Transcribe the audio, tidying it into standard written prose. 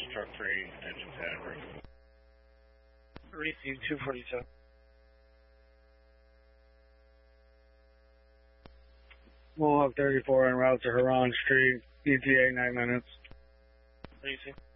truck 3, attention Santa Cruz. Receive 242. Mohawk 34 en route to Huron Street, ETA 9 minutes. Receive.